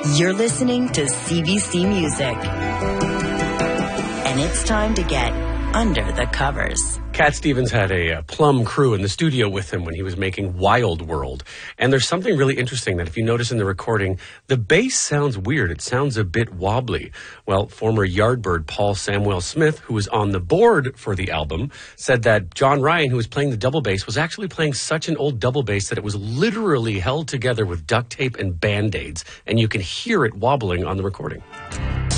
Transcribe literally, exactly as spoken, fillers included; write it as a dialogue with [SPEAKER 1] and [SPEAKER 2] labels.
[SPEAKER 1] You're listening to C B C Music. And it's time to get under the covers.
[SPEAKER 2] Cat Stevens had a uh, Plum crew in the studio with him when he was making Wild World. And there's something really interesting that if you notice in the recording, the bass sounds weird. It sounds a bit wobbly. Well, former Yardbird Paul Samuel Smith, who was on the board for the album, said that John Ryan, who was playing the double bass, was actually playing such an old double bass that it was literally held together with duct tape and Band-Aids. And you can hear it wobbling on the recording.